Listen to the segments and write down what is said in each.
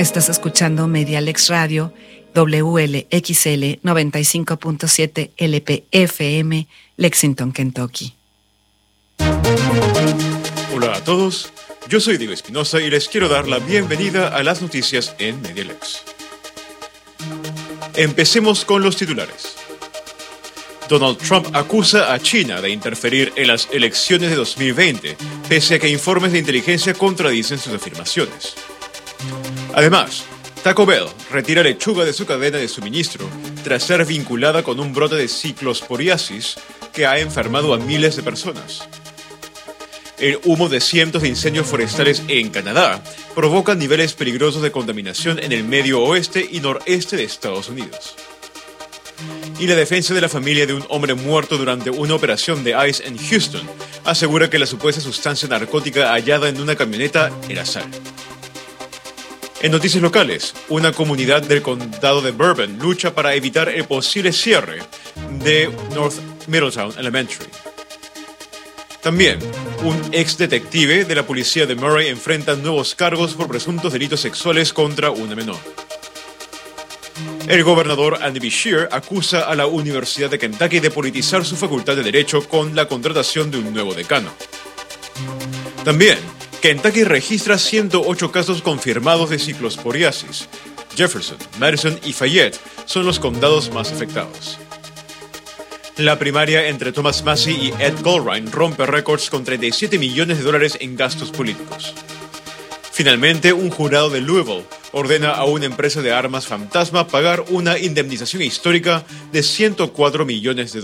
Estás escuchando Medialex Radio, WLXL 95.7 LPFM, Lexington, Kentucky. Hola a todos, yo soy Diego Espinosa y les quiero dar la bienvenida a las noticias en Medialex. Empecemos con los titulares. Donald Trump acusa a China de interferir en las elecciones de 2020, pese a que informes de inteligencia contradicen sus afirmaciones. Además, Taco Bell retira lechuga de su cadena de suministro tras ser vinculada con un brote de ciclosporiasis que ha enfermado a miles de personas. El humo de cientos de incendios forestales en Canadá provoca niveles peligrosos de contaminación en el medio oeste y noreste de Estados Unidos. Y la defensa de la familia de un hombre muerto durante una operación de ICE en Houston asegura que la supuesta sustancia narcótica hallada en una camioneta era sal. En noticias locales, una comunidad del condado de Bourbon lucha para evitar el posible cierre de North Middletown Elementary. También, un ex detective de la policía de Murray enfrenta nuevos cargos por presuntos delitos sexuales contra una menor. El gobernador Andy Beshear acusa a la Universidad de Kentucky de politizar su facultad de Derecho con la contratación de un nuevo decano. También, Kentucky registra 108 casos confirmados de ciclosporiasis. Jefferson, Madison y Fayette son los condados más afectados. La primaria entre Thomas Massie y Ed Goldrein rompe récords con $37 millones en gastos políticos. Finalmente, un jurado de Louisville ordena a una empresa de armas fantasma pagar una indemnización histórica de $104 millones.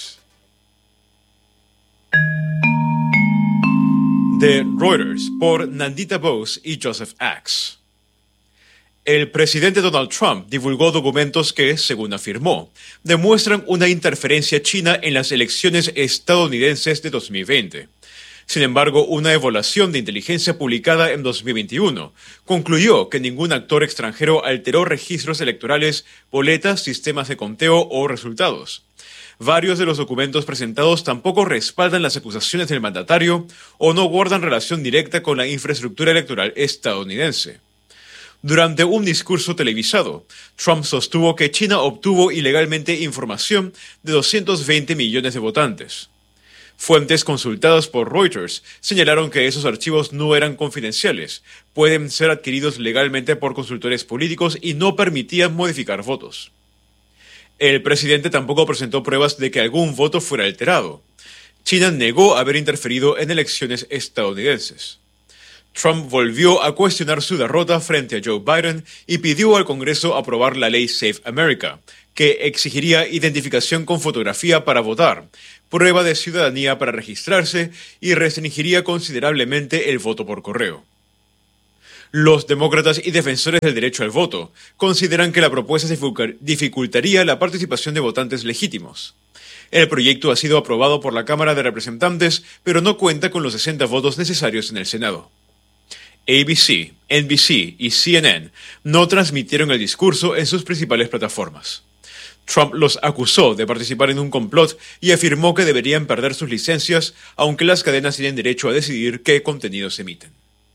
De Reuters, por Nandita Bose y Joseph Axe. El presidente Donald Trump divulgó documentos que, según afirmó, demuestran una interferencia china en las elecciones estadounidenses de 2020. Sin embargo, una evaluación de inteligencia publicada en 2021 concluyó que ningún actor extranjero alteró registros electorales, boletas, sistemas de conteo o resultados. Varios de los documentos presentados tampoco respaldan las acusaciones del mandatario o no guardan relación directa con la infraestructura electoral estadounidense. Durante un discurso televisado, Trump sostuvo que China obtuvo ilegalmente información de 220 millones de votantes. Fuentes consultadas por Reuters señalaron que esos archivos no eran confidenciales, pueden ser adquiridos legalmente por consultores políticos y no permitían modificar votos. El presidente tampoco presentó pruebas de que algún voto fuera alterado. China negó haber interferido en elecciones estadounidenses. Trump volvió a cuestionar su derrota frente a Joe Biden y pidió al Congreso aprobar la ley Safe America, que exigiría identificación con fotografía para votar, prueba de ciudadanía para registrarse y restringiría considerablemente el voto por correo. Los demócratas y defensores del derecho al voto consideran que la propuesta dificultaría la participación de votantes legítimos. El proyecto ha sido aprobado por la Cámara de Representantes, pero no cuenta con los 60 votos necesarios en el Senado. ABC, NBC y CNN no transmitieron el discurso en sus principales plataformas. Trump los acusó de participar en un complot y afirmó que deberían perder sus licencias, aunque las cadenas tienen derecho a decidir qué contenidos emiten.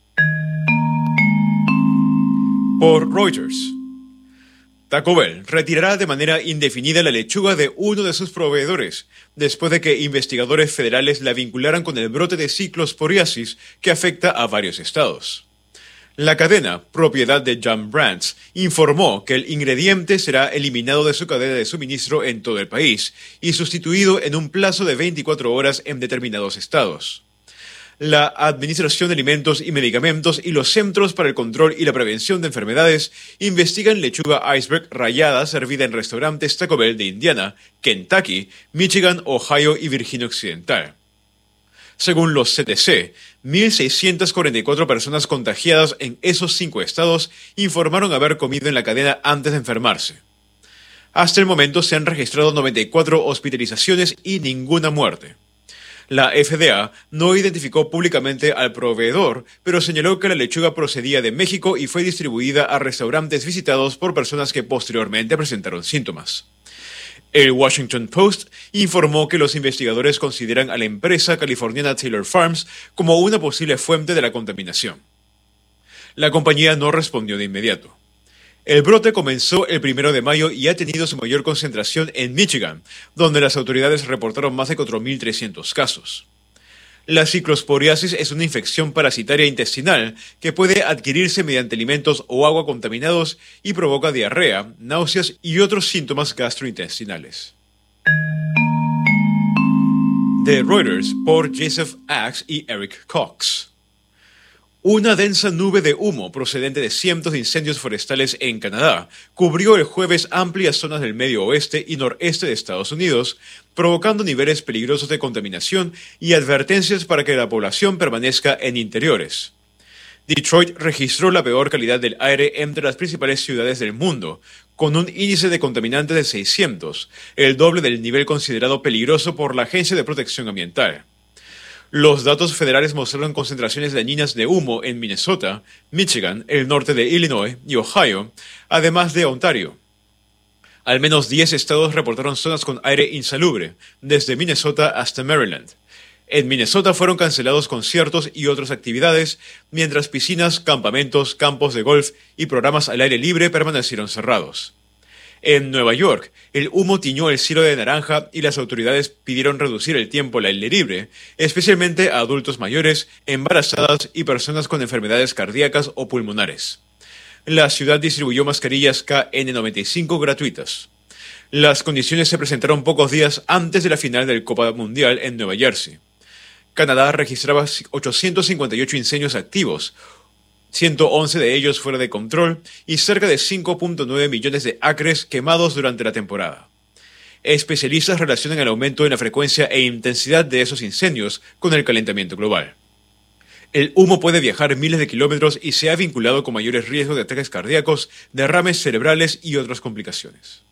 Por Reuters, Taco Bell retirará de manera indefinida la lechuga de uno de sus proveedores, después de que investigadores federales la vincularan con el brote de ciclosporiasis que afecta a varios estados. La cadena, propiedad de John Brands, informó que el ingrediente será eliminado de su cadena de suministro en todo el país y sustituido en un plazo de 24 horas en determinados estados. La Administración de Alimentos y Medicamentos y los Centros para el Control y la Prevención de Enfermedades investigan lechuga iceberg rallada servida en restaurantes Taco Bell de Indiana, Kentucky, Michigan, Ohio y Virginia Occidental. Según los CDC, 1.644 personas contagiadas en esos 5 estados informaron haber comido en la cadena antes de enfermarse. Hasta el momento se han registrado 94 hospitalizaciones y ninguna muerte. La FDA no identificó públicamente al proveedor, pero señaló que la lechuga procedía de México y fue distribuida a restaurantes visitados por personas que posteriormente presentaron síntomas. El Washington Post informó que los investigadores consideran a la empresa californiana Taylor Farms como una posible fuente de la contaminación. La compañía no respondió de inmediato. El brote comenzó el 1 de mayo y ha tenido su mayor concentración en Michigan, donde las autoridades reportaron más de 4.300 casos. La ciclosporiasis es una infección parasitaria intestinal que puede adquirirse mediante alimentos o agua contaminados y provoca diarrea, náuseas y otros síntomas gastrointestinales. De Reuters por Joseph Axe y Eric Cox. Una densa nube de humo procedente de cientos de incendios forestales en Canadá cubrió el jueves amplias zonas del medio oeste y noreste de Estados Unidos, provocando niveles peligrosos de contaminación y advertencias para que la población permanezca en interiores. Detroit registró la peor calidad del aire entre las principales ciudades del mundo, con un índice de contaminantes de 600, el doble del nivel considerado peligroso por la Agencia de Protección Ambiental. Los datos federales mostraron concentraciones dañinas de humo en Minnesota, Michigan, el norte de Illinois y Ohio, además de Ontario. Al menos 10 estados reportaron zonas con aire insalubre, desde Minnesota hasta Maryland. En Minnesota fueron cancelados conciertos y otras actividades, mientras piscinas, campamentos, campos de golf y programas al aire libre permanecieron cerrados. En Nueva York, el humo tiñó el cielo de naranja y las autoridades pidieron reducir el tiempo al aire libre, especialmente a adultos mayores, embarazadas y personas con enfermedades cardíacas o pulmonares. La ciudad distribuyó mascarillas KN95 gratuitas. Las condiciones se presentaron pocos días antes de la final del Copa Mundial en Nueva Jersey. Canadá registraba 858 incendios activos, 111 de ellos fuera de control y cerca de 5.9 millones de acres quemados durante la temporada. Especialistas relacionan el aumento en la frecuencia e intensidad de esos incendios con el calentamiento global. El humo puede viajar miles de kilómetros y se ha vinculado con mayores riesgos de ataques cardíacos, derrames cerebrales y otras complicaciones.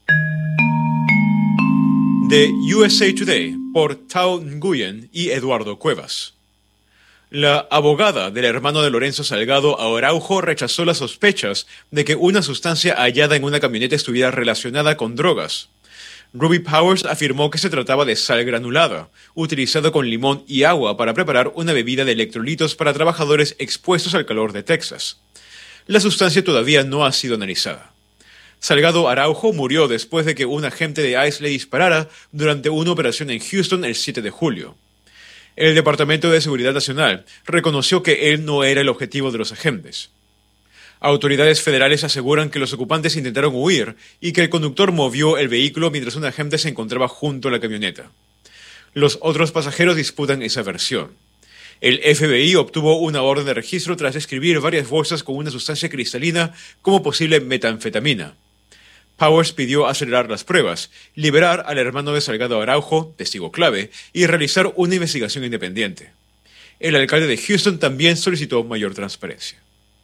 De USA Today por Tao Nguyen y Eduardo Cuevas. La abogada del hermano de Lorenzo Salgado Araujo rechazó las sospechas de que una sustancia hallada en una camioneta estuviera relacionada con drogas. Ruby Powers afirmó que se trataba de sal granulada, utilizada con limón y agua para preparar una bebida de electrolitos para trabajadores expuestos al calor de Texas. La sustancia todavía no ha sido analizada. Salgado Araujo murió después de que un agente de ICE le disparara durante una operación en Houston el 7 de julio. El Departamento de Seguridad Nacional reconoció que él no era el objetivo de los agentes. Autoridades federales aseguran que los ocupantes intentaron huir y que el conductor movió el vehículo mientras un agente se encontraba junto a la camioneta. Los otros pasajeros disputan esa versión. El FBI obtuvo una orden de registro tras describir varias bolsas con una sustancia cristalina como posible metanfetamina. Powers pidió acelerar las pruebas, liberar al hermano de Salgado Araujo, testigo clave, y realizar una investigación independiente. El alcalde de Houston también solicitó mayor transparencia.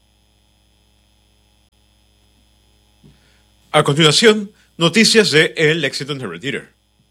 A continuación, noticias de El Lexington Herald-Leader.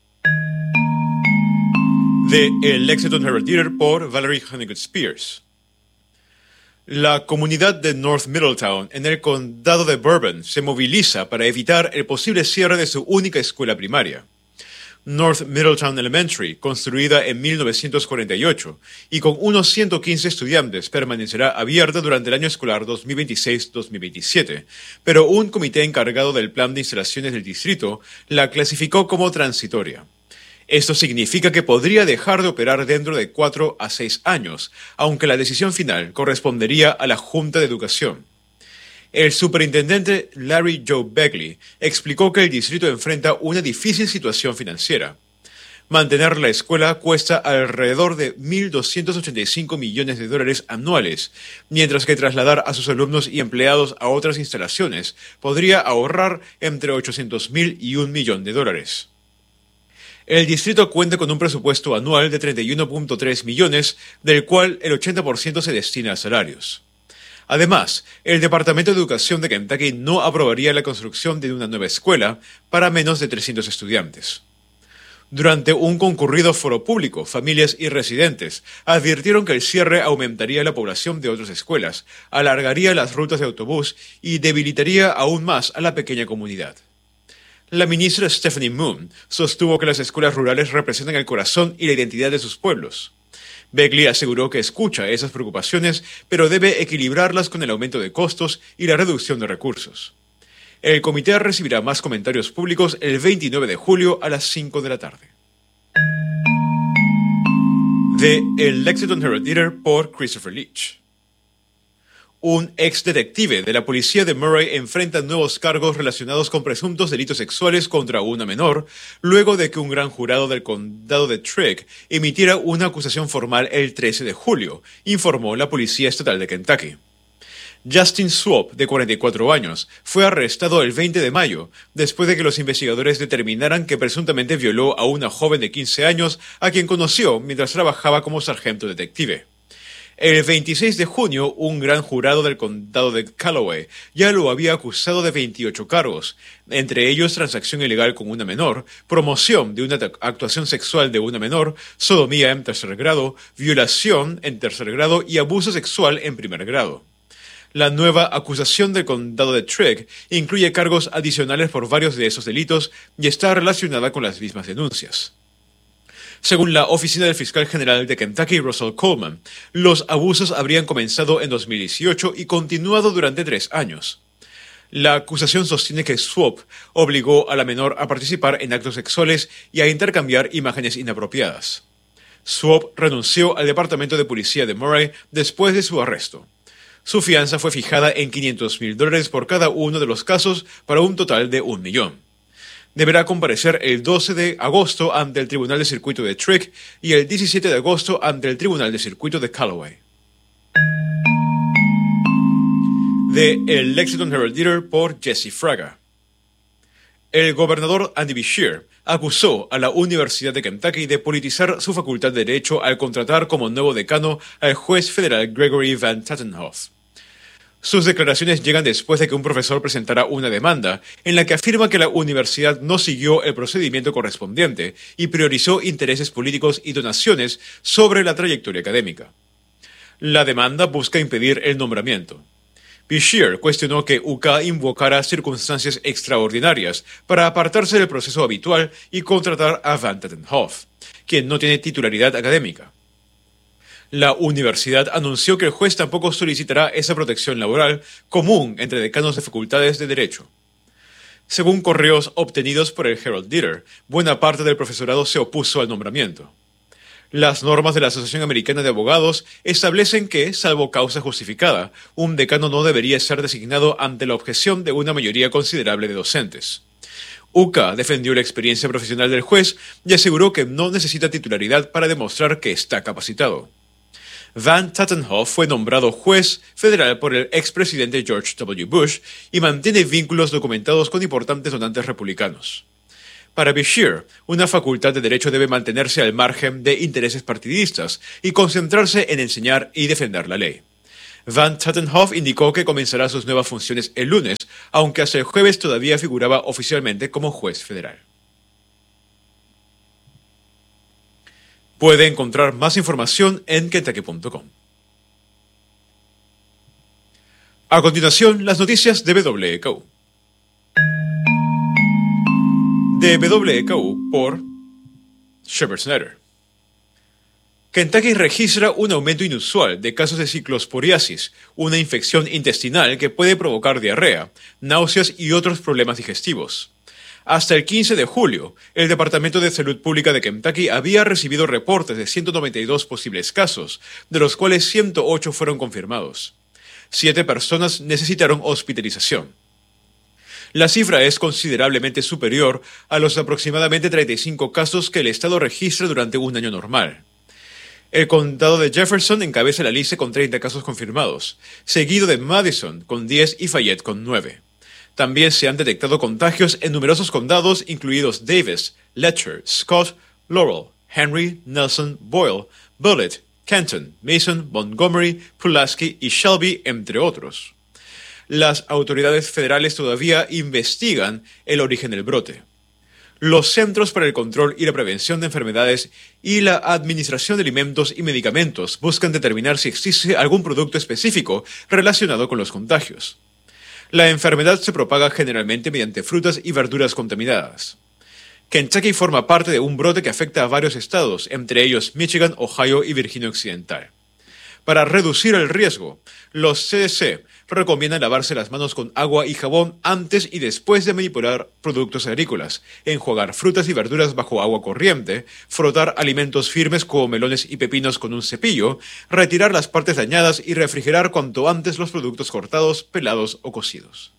De El Lexington Herald-Leader por Valerie Honeycutt Spears. La comunidad de North Middletown, en el condado de Bourbon, se moviliza para evitar el posible cierre de su única escuela primaria. North Middletown Elementary, construida en 1948 y con unos 115 estudiantes, permanecerá abierta durante el año escolar 2026-2027, pero un comité encargado del plan de instalaciones del distrito la clasificó como transitoria. Esto significa que podría dejar de operar dentro de 4 a 6 años, aunque la decisión final correspondería a la Junta de Educación. El superintendente Larry Joe Begley explicó que el distrito enfrenta una difícil situación financiera. Mantener la escuela cuesta alrededor de $1.285 millones anuales, mientras que trasladar a sus alumnos y empleados a otras instalaciones podría ahorrar entre $800,000 y $1 millón. El distrito cuenta con un presupuesto anual de 31.3 millones, del cual el 80% se destina a salarios. Además, el Departamento de Educación de Kentucky no aprobaría la construcción de una nueva escuela para menos de 300 estudiantes. Durante un concurrido foro público, familias y residentes advirtieron que el cierre aumentaría la población de otras escuelas, alargaría las rutas de autobús y debilitaría aún más a la pequeña comunidad. La ministra Stephanie Moon sostuvo que las escuelas rurales representan el corazón y la identidad de sus pueblos. Begley aseguró que escucha esas preocupaciones, pero debe equilibrarlas con el aumento de costos y la reducción de recursos. El comité recibirá más comentarios públicos el 29 de julio a las 5 de la tarde. De El Lexington Herald Leader por Christopher Leach. Un ex detective de la policía de Murray enfrenta nuevos cargos relacionados con presuntos delitos sexuales contra una menor, luego de que un gran jurado del condado de Trigg emitiera una acusación formal el 13 de julio, informó la Policía Estatal de Kentucky. Justin Swope, de 44 años, fue arrestado el 20 de mayo, después de que los investigadores determinaran que presuntamente violó a una joven de 15 años a quien conoció mientras trabajaba como sargento detective. El 26 de junio, un gran jurado del condado de Callaway ya lo había acusado de 28 cargos, entre ellos transacción ilegal con una menor, promoción de una actuación sexual de una menor, sodomía en tercer grado, violación en tercer grado y abuso sexual en primer grado. La nueva acusación del condado de Trigg incluye cargos adicionales por varios de esos delitos y está relacionada con las mismas denuncias. Según la oficina del fiscal general de Kentucky, Russell Coleman, los abusos habrían comenzado en 2018 y continuado durante 3 años. La acusación sostiene que Swope obligó a la menor a participar en actos sexuales y a intercambiar imágenes inapropiadas. Swope renunció al departamento de policía de Murray después de su arresto. Su fianza fue fijada en $500,000 por cada uno de los casos para un total de $1 millón. Deberá comparecer el 12 de agosto ante el Tribunal de Circuito de Trigg y el 17 de agosto ante el Tribunal de Circuito de Callaway. De El Lexington Herald Leader por Jesse Fraga. El gobernador Andy Beshear acusó a la Universidad de Kentucky de politizar su facultad de Derecho al contratar como nuevo decano al juez federal Gregory Van Tatenhoff. Sus declaraciones llegan después de que un profesor presentara una demanda en la que afirma que la universidad no siguió el procedimiento correspondiente y priorizó intereses políticos y donaciones sobre la trayectoria académica. La demanda busca impedir el nombramiento. Beshear cuestionó que UCA invocara circunstancias extraordinarias para apartarse del proceso habitual y contratar a Van Tatenhoff, quien no tiene titularidad académica. La universidad anunció que el juez tampoco solicitará esa protección laboral común entre decanos de facultades de Derecho. Según correos obtenidos por el Herald Leader, buena parte del profesorado se opuso al nombramiento. Las normas de la Asociación Americana de Abogados establecen que, salvo causa justificada, un decano no debería ser designado ante la objeción de una mayoría considerable de docentes. UCA defendió la experiencia profesional del juez y aseguró que no necesita titularidad para demostrar que está capacitado. Van Tatenhoff fue nombrado juez federal por el expresidente George W. Bush y mantiene vínculos documentados con importantes donantes republicanos. Para Beshear, una facultad de Derecho debe mantenerse al margen de intereses partidistas y concentrarse en enseñar y defender la ley. Van Tatenhoff indicó que comenzará sus nuevas funciones el lunes, aunque hasta el jueves todavía figuraba oficialmente como juez federal. Puede encontrar más información en kentucky.com. A continuación, las noticias de WKU. De WKU por Shepard Snyder. Kentucky registra un aumento inusual de casos de ciclosporiasis, una infección intestinal que puede provocar diarrea, náuseas y otros problemas digestivos. Hasta el 15 de julio, el Departamento de Salud Pública de Kentucky había recibido reportes de 192 posibles casos, de los cuales 108 fueron confirmados. 7 personas necesitaron hospitalización. La cifra es considerablemente superior a los aproximadamente 35 casos que el estado registra durante un año normal. El condado de Jefferson encabeza la lista con 30 casos confirmados, seguido de Madison con 10 y Fayette con 9. También se han detectado contagios en numerosos condados, incluidos Davis, Letcher, Scott, Laurel, Henry, Nelson, Boyle, Bullitt, Kenton, Mason, Montgomery, Pulaski y Shelby, entre otros. Las autoridades federales todavía investigan el origen del brote. Los Centros para el Control y la Prevención de Enfermedades y la Administración de Alimentos y Medicamentos buscan determinar si existe algún producto específico relacionado con los contagios. La enfermedad se propaga generalmente mediante frutas y verduras contaminadas. Kentucky forma parte de un brote que afecta a varios estados, entre ellos Michigan, Ohio y Virginia Occidental. Para reducir el riesgo, los CDC recomiendan lavarse las manos con agua y jabón antes y después de manipular productos agrícolas, enjuagar frutas y verduras bajo agua corriente, frotar alimentos firmes como melones y pepinos con un cepillo, retirar las partes dañadas y refrigerar cuanto antes los productos cortados, pelados o cocidos.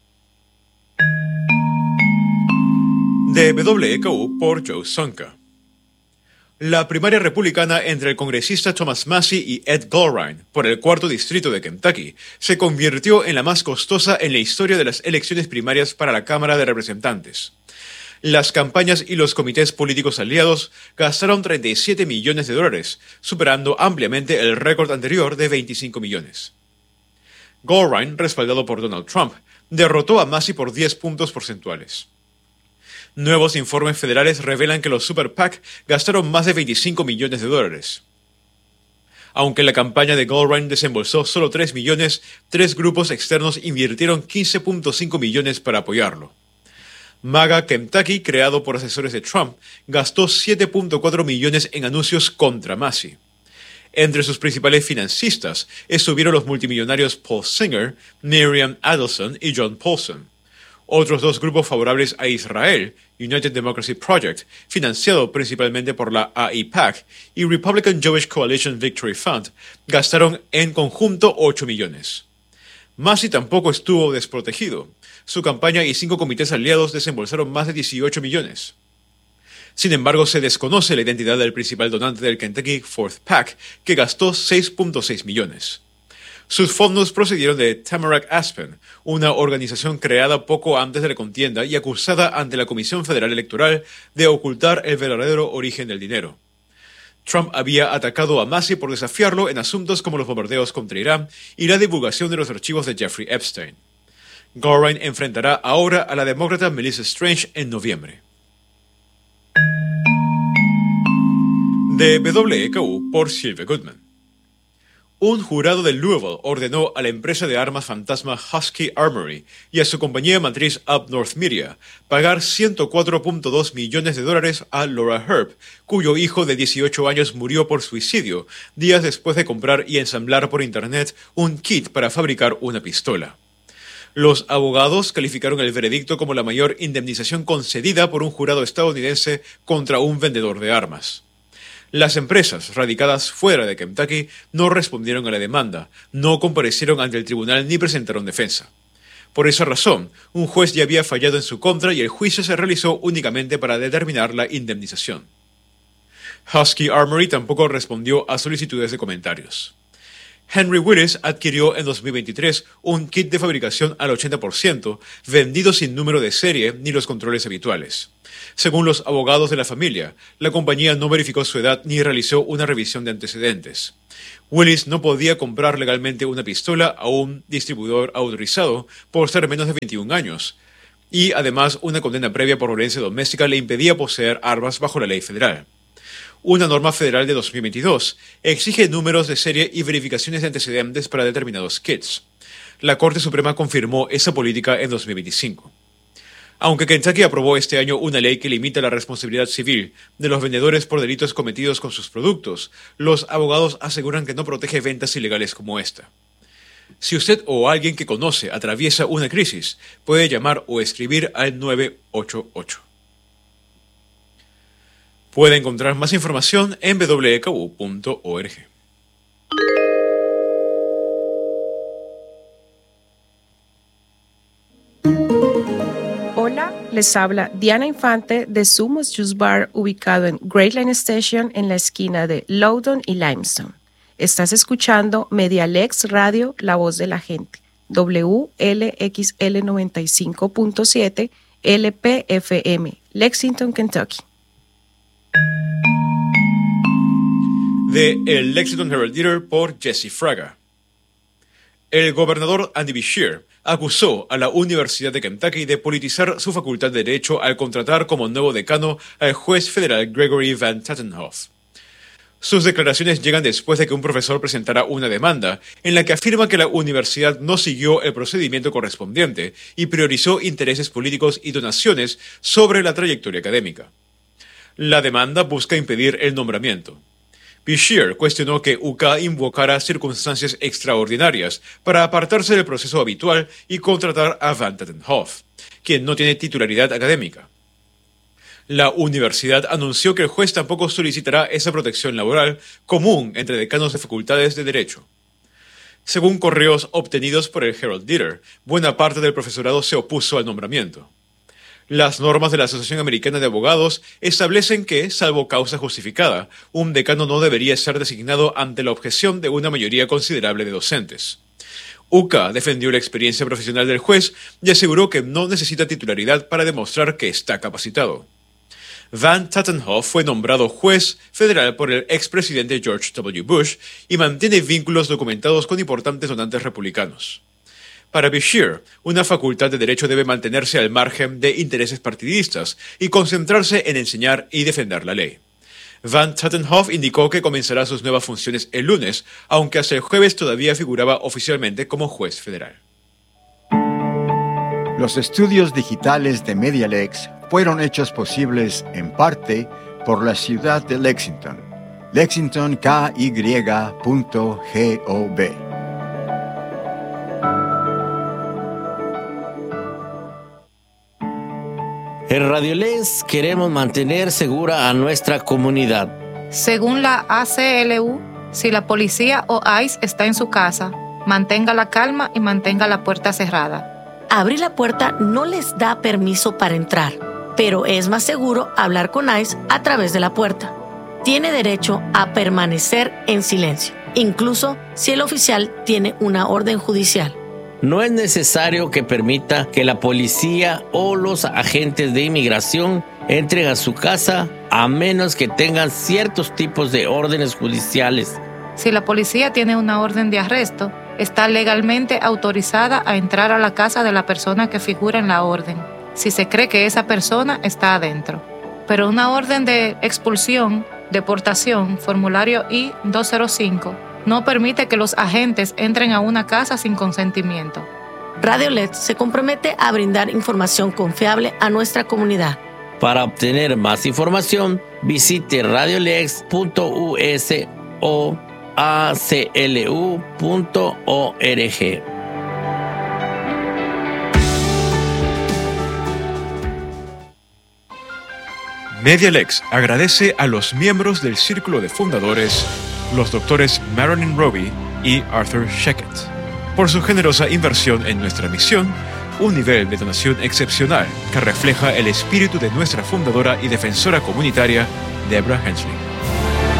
De WKU por Joe Sonka. La primaria republicana entre el congresista Thomas Massie y Ed Goldrein por el 4º distrito de Kentucky se convirtió en la más costosa en la historia de las elecciones primarias para la Cámara de Representantes. Las campañas y los comités políticos aliados gastaron $37 millones, superando ampliamente el récord anterior de 25 millones. Goldrein, respaldado por Donald Trump, derrotó a Massie por 10 puntos porcentuales. Nuevos informes federales revelan que los Super PAC gastaron más de $25 millones. Aunque la campaña de Goldrein desembolsó solo $3 millones, 3 grupos externos invirtieron $15.5 millones para apoyarlo. MAGA Kentucky, creado por asesores de Trump, gastó $7.4 millones en anuncios contra Massie. Entre sus principales financistas estuvieron los multimillonarios Paul Singer, Miriam Adelson y John Paulson. Otros 2 grupos favorables a Israel, United Democracy Project, financiado principalmente por la AIPAC, y Republican Jewish Coalition Victory Fund, gastaron en conjunto $8 millones. Massie tampoco estuvo desprotegido. Su campaña y 5 comités aliados desembolsaron más de $18 millones. Sin embargo, se desconoce la identidad del principal donante del Kentucky Fourth PAC, que gastó $6.6 millones. Sus fondos procedieron de Tamarack Aspen, una organización creada poco antes de la contienda y acusada ante la Comisión Federal Electoral de ocultar el verdadero origen del dinero. Trump había atacado a Massie por desafiarlo en asuntos como los bombardeos contra Irán y la divulgación de los archivos de Jeffrey Epstein. Goldrein enfrentará ahora a la demócrata Melissa Strange en noviembre. De WKU por Sylvia Goodman. Un jurado de Louisville ordenó a la empresa de armas fantasma Husky Armory y a su compañía matriz Up North Media pagar $104.2 millones a Laura Herb, cuyo hijo de 18 años murió por suicidio días después de comprar y ensamblar por internet un kit para fabricar una pistola. Los abogados calificaron el veredicto como la mayor indemnización concedida por un jurado estadounidense contra un vendedor de armas. Las empresas radicadas fuera de Kentucky no respondieron a la demanda, no comparecieron ante el tribunal ni presentaron defensa. Por esa razón, un juez ya había fallado en su contra y el juicio se realizó únicamente para determinar la indemnización. Husky Armory tampoco respondió a solicitudes de comentarios. Henry Willis adquirió en 2023 un kit de fabricación al 80%, vendido sin número de serie ni los controles habituales. Según los abogados de la familia, la compañía no verificó su edad ni realizó una revisión de antecedentes. Willis no podía comprar legalmente una pistola a un distribuidor autorizado por ser menos de 21 años, y además una condena previa por violencia doméstica le impedía poseer armas bajo la ley federal. Una norma federal de 2022 exige números de serie y verificaciones de antecedentes para determinados kits. La Corte Suprema confirmó esa política en 2025. Aunque Kentucky aprobó este año una ley que limita la responsabilidad civil de los vendedores por delitos cometidos con sus productos, los abogados aseguran que no protege ventas ilegales como esta. Si usted o alguien que conoce atraviesa una crisis, puede llamar o escribir al 988. Puede encontrar más información en wku.org. Hola, les habla Diana Infante de Sumos Juice Bar, ubicado en Great Line Station en la esquina de Loudoun y Limestone. Estás escuchando Medialex Radio, La Voz de la Gente, WLXL 95.7 LPFM, Lexington, Kentucky. De El Lexington Herald Leader por Jesse Fraga. El gobernador Andy Beshear acusó a la Universidad de Kentucky de politizar su facultad de Derecho al contratar como nuevo decano al juez federal Gregory Van Tatenhoff. Sus declaraciones llegan después de que un profesor presentara una demanda en la que afirma que la universidad no siguió el procedimiento correspondiente y priorizó intereses políticos y donaciones sobre la trayectoria académica. La demanda busca impedir el nombramiento. Beshear cuestionó que UK invocara circunstancias extraordinarias para apartarse del proceso habitual y contratar a Van Tatenhoff, quien no tiene titularidad académica. La universidad anunció que el juez tampoco solicitará esa protección laboral común entre decanos de facultades de Derecho. Según correos obtenidos por el Herald Leader, buena parte del profesorado se opuso al nombramiento. Las normas de la Asociación Americana de Abogados establecen que, salvo causa justificada, un decano no debería ser designado ante la objeción de una mayoría considerable de docentes. UK defendió la experiencia profesional del juez y aseguró que no necesita titularidad para demostrar que está capacitado. Van Tatenhoff fue nombrado juez federal por el expresidente George W. Bush y mantiene vínculos documentados con importantes donantes republicanos. Para Beshear, una facultad de derecho debe mantenerse al margen de intereses partidistas y concentrarse en enseñar y defender la ley. Van Tatenhoff indicó que comenzará sus nuevas funciones el lunes, aunque hasta el jueves todavía figuraba oficialmente como juez federal. Los estudios digitales de Medialex fueron hechos posibles en parte por la ciudad de Lexington. LexingtonKY.gov. En Radio Lex queremos mantener segura a nuestra comunidad. Según la ACLU, si la policía o ICE está en su casa, mantenga la calma y mantenga la puerta cerrada. Abrir la puerta no les da permiso para entrar, pero es más seguro hablar con ICE a través de la puerta. Tiene derecho a permanecer en silencio, incluso si el oficial tiene una orden judicial. No es necesario que permita que la policía o los agentes de inmigración entren a su casa a menos que tengan ciertos tipos de órdenes judiciales. Si la policía tiene una orden de arresto, está legalmente autorizada a entrar a la casa de la persona que figura en la orden, si se cree que esa persona está adentro. Pero una orden de expulsión, deportación, formulario I-205, no permite que los agentes entren a una casa sin consentimiento. Radio Lex se compromete a brindar información confiable a nuestra comunidad. Para obtener más información, visite radiolex.us o aclu.org. Medialex agradece a los miembros del Círculo de Fundadores, los doctores Marilyn Roby y Arthur Sheckett, por su generosa inversión en nuestra misión, un nivel de donación excepcional que refleja el espíritu de nuestra fundadora y defensora comunitaria, Deborah Hensley.